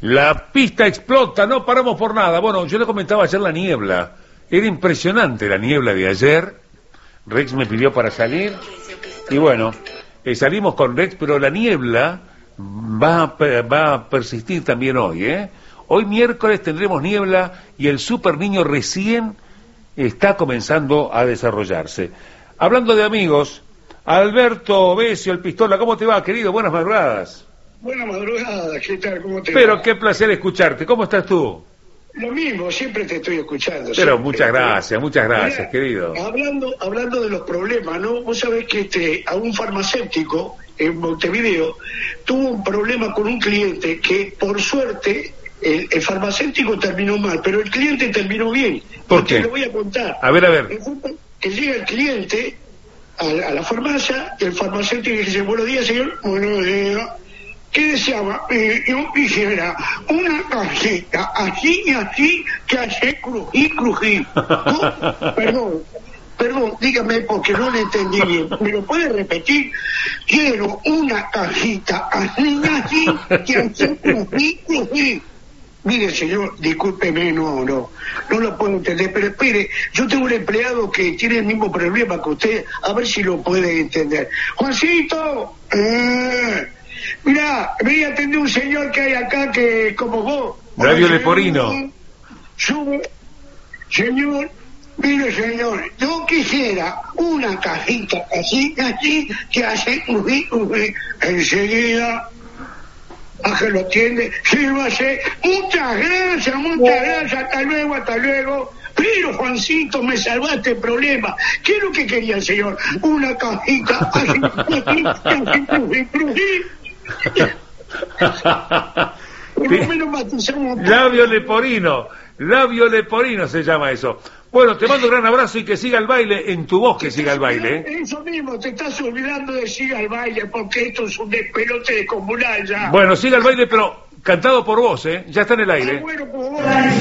La pista explota, no paramos por nada. Bueno, yo le comentaba ayer la niebla. Era impresionante la niebla de ayer. Rex me pidió para salir. Y bueno, salimos con Rex, pero la niebla va a persistir también hoy, ¿eh? Hoy miércoles tendremos niebla y el super niño recién está comenzando a desarrollarse. Hablando de amigos, Alberto Besio, el Pistola, ¿cómo te va, querido? Buenas madrugadas. Buenas madrugadas, ¿qué tal? ¿Cómo te va? Pero qué placer escucharte. ¿Cómo estás tú? Lo mismo, siempre te estoy escuchando. Pero siempre. muchas gracias, Mirá, querido. Hablando de los problemas, ¿no? Vos sabés que a un farmacéutico en Montevideo tuvo un problema con un cliente que, por suerte, el farmacéutico terminó mal, pero el cliente terminó bien. ¿Por qué? Te lo voy a contar. A ver. Que llega el cliente a la farmacia, el farmacéutico dice: buenos días, señor. Buenos días. ¿Qué deseaba? Yo quisiera una cajita así y así que hace crujir. Perdón, dígame porque no le entendí bien. ¿Me lo puede repetir? Quiero una cajita así y así que hace crujir. Mire, señor, discúlpeme, no lo puedo entender, pero espere, yo tengo un empleado que tiene el mismo problema que usted, a ver si lo puede entender. Juancito, mirá, voy a atender un señor que hay acá que, como vos. Radio Leporino. Señor, mire, señor, yo quisiera una cajita así, que hace enseguida. Que lo atiende, sírvase, muchas gracias, hasta luego. Pero, Juancito, me salvaste el problema. ¿Qué es lo que quería el señor? Una cajita así, por lo menos matizamos. Labio leporino se llama eso. Bueno, te mando un gran abrazo y que siga el baile, en tu voz que siga el baile, ¿eh? Eso mismo, te estás olvidando de siga el baile, porque esto es un despelote descomunal ya. Bueno, siga el baile, pero cantado por vos, ¿eh? Ya está en el aire. Bueno, por vos.